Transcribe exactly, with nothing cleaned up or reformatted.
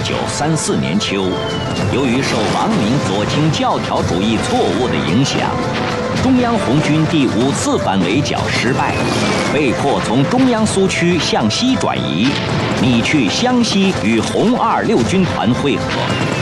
九三四年秋，由于受王明左倾教条主义错误的影响，中央红军第五次反围剿失败，被迫从中央苏区向西转移，拟去湘西与红二六军团会合。